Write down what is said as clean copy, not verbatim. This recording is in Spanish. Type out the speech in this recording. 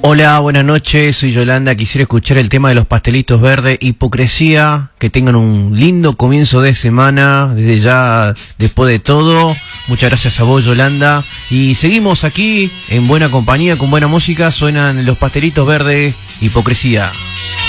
Hola, buenas noches, soy Yolanda, quisiera escuchar el tema de los pastelitos verdes, Hipocresía, que tengan un lindo comienzo de semana, desde ya, después de todo, muchas gracias a vos, Yolanda, y seguimos aquí, en buena compañía, con buena música, suenan los pastelitos verdes, Hipocresía.